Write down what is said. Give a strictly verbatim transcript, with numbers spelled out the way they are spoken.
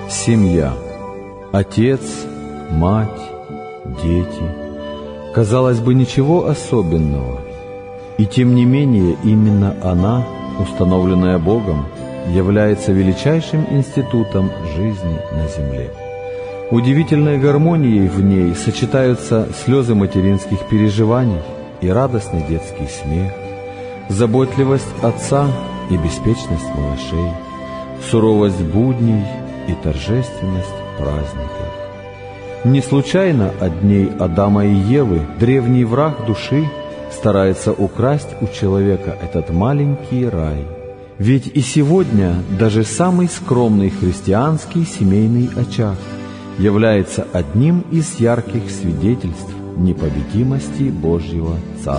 Семья. Отец, мать, дети. Казалось бы, ничего особенного. И тем не менее, именно она, установленная Богом, является величайшим институтом жизни на земле. Удивительной гармонией в ней сочетаются слезы материнских переживаний и радостный детский смех, заботливость отца и беспечность малышей, суровость будней и торжественность праздников. Не случайно от дней Адама и Евы древний враг души старается украсть у человека этот маленький рай. Ведь и сегодня даже самый скромный христианский семейный очаг является одним из ярких свидетельств непобедимости Божьего Царства.